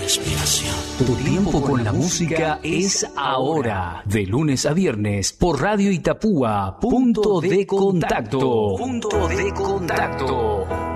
respiración. Tu tiempo con la música es ahora. De lunes a viernes por Radio Itapúa. Punto de contacto. Punto de contacto.